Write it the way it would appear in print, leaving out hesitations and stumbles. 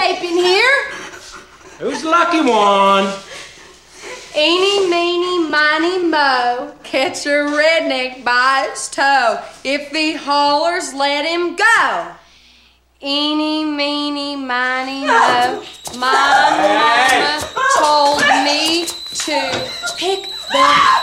escaping here. Who's the lucky one? Eeny, meeny, miny, mo. Catch a redneck by its toe. If he hollers, let him go. Eeny, meeny, miny, mo. My mama told me to pick the